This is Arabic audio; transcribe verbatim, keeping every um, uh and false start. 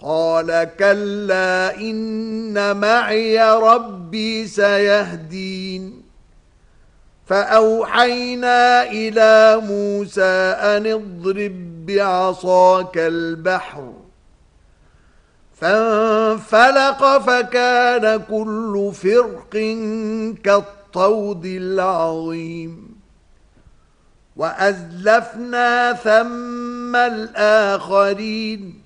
قال كلا إن معي ربي سيهدين فأوحينا إلى موسى أن اضرب بعصاك البحر فانفلق فكان كل فرق كالطود العظيم وأزلفنا ثم الآخرين